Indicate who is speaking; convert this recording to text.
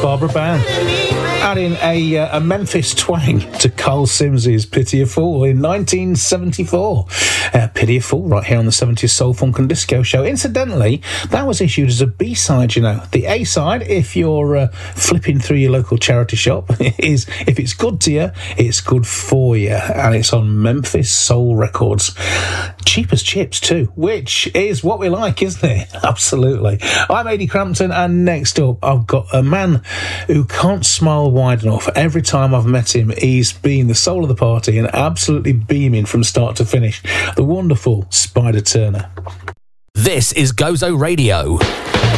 Speaker 1: Barbara Brown, adding a Memphis twang to Carl Sims's Pity a Fool in 1974. Pity a Fool, right here on the 70s Soul, Funk and Disco Show. Incidentally, that was issued as a B-side, you know. The A-side, if you're flipping through your local charity shop, is if it's good to you, it's good for you. And it's on Memphis Soul Records. Cheap as chips, too, which is what we like, isn't it? Absolutely. I'm Ady Crampton, and next up, I've got a man who can't smile wide enough. Every time I've met him, he's been the soul of the party and absolutely beaming from start to finish. The wonderful Spider Turner.
Speaker 2: This is Gozo Radio.